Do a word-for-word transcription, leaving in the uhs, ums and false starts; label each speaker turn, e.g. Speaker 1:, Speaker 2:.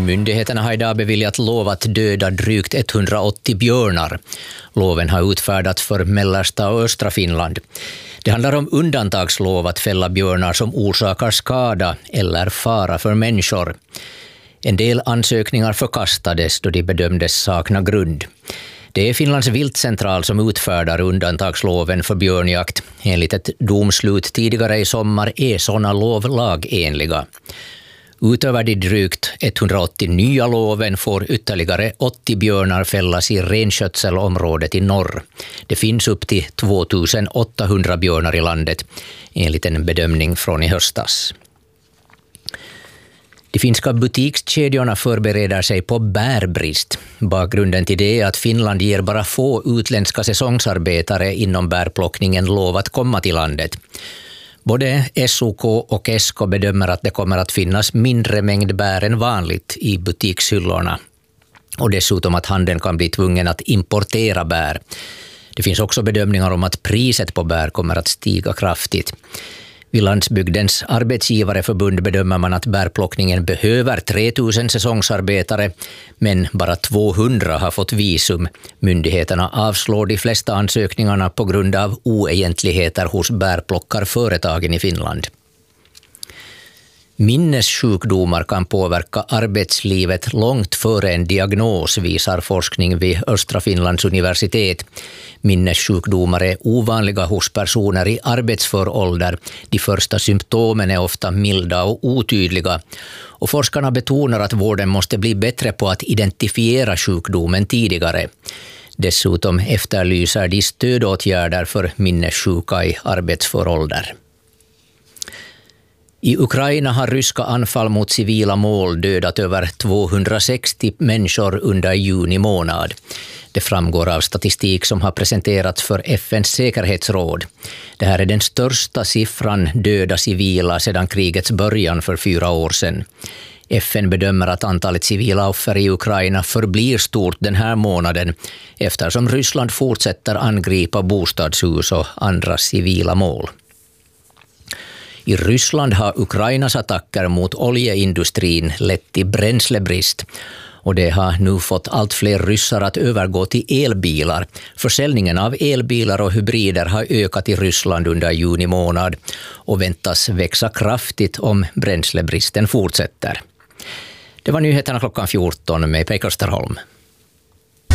Speaker 1: Myndigheterna har idag beviljat lov att döda drygt etthundraåttio björnar. Loven har utfärdats för mellersta och östra Finland. Det handlar om undantagslov att fälla björnar som orsakar skada eller fara för människor. En del ansökningar förkastades då de bedömdes sakna grund. Det är Finlands viltcentral som utfärdar undantagsloven för björnjakt. Enligt ett domslut tidigare i sommar är sådana lov lagenliga. Utöver de drygt etthundraåttio nya loven får ytterligare åttio björnar fällas i renskötselområdet i norr. Det finns upp till tvåtusen åttahundra björnar i landet, enligt en bedömning från i höstas. De finska butikskedjorna förbereder sig på bärbrist. Bakgrunden till det är att Finland ger bara få utländska säsongsarbetare inom bärplockningen lov att komma till landet. Både S O K och S K bedömer att det kommer att finnas mindre mängd bär än vanligt i butikshyllorna. Och dessutom att handeln kan bli tvungen att importera bär. Det finns också bedömningar om att priset på bär kommer att stiga kraftigt. Vid Landsbygdens arbetsgivareförbund bedömer man att bärplockningen behöver tre tusen säsongsarbetare, men bara tvåhundra har fått visum. Myndigheterna avslår de flesta ansökningarna på grund av oegentligheter hos bärplockarföretagen i Finland. Minnessjukdomar kan påverka arbetslivet långt före en diagnos, visar forskning vid Östra Finlands universitet. Minnessjukdomar är ovanliga hos personer i arbetsför ålder. De första symptomen är ofta milda och otydliga. Och forskarna betonar att vården måste bli bättre på att identifiera sjukdomen tidigare. Dessutom efterlyser de stödåtgärder för minnessjuka i arbetsför ålder. I Ukraina har ryska anfall mot civila mål dödat över tvåhundrasextio människor under juni månad. Det framgår av statistik som har presenterats för F N:s säkerhetsråd. Det här är den största siffran döda civila sedan krigets början för fyra år sedan. F N bedömer att antalet civila offer i Ukraina förblir stort den här månaden eftersom Ryssland fortsätter angripa bostadshus och andra civila mål. I Ryssland har Ukrainas attacker mot oljeindustrin lett till bränslebrist och det har nu fått allt fler ryssar att övergå till elbilar. Försäljningen av elbilar och hybrider har ökat i Ryssland under juni månad och väntas växa kraftigt om bränslebristen fortsätter. Det var nyheterna klockan fjorton med Pekka Österholm.